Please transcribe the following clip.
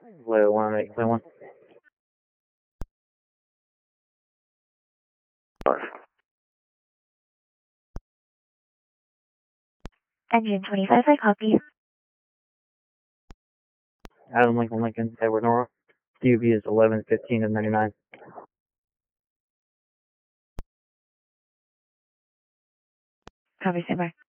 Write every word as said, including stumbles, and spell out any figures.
Leo one eight one. Engine twenty-five, I copy. Adam Lincoln Lincoln, Edward Nora. D U B is eleven fifteen of ninety-nine. Copy, standby.